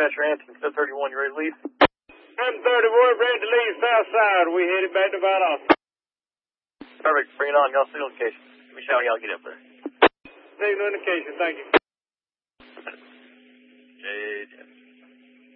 Dispatcher Anthony, 31, you ready to leave? I'm 31, ready to leave south side. We headed back to Valdosta. Perfect, bring it on. Y'all signal indication. Give me a shout when y'all get up there. Signal indication, thank you. JJ.